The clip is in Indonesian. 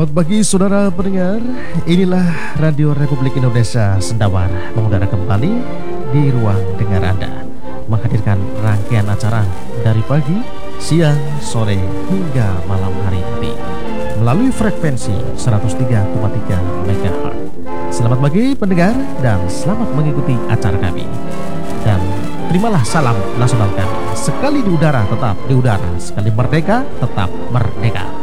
Selamat pagi saudara pendengar. Inilah Radio Republik Indonesia Sendawar mengudara kembali di ruang dengar Anda, menghadirkan rangkaian acara dari pagi, siang, sore hingga malam hari nanti melalui frekuensi 103,3 MHz. Selamat pagi pendengar dan selamat mengikuti acara kami. Dan terimalah salam nasional kami. Sekali di udara tetap di udara, sekali merdeka tetap merdeka.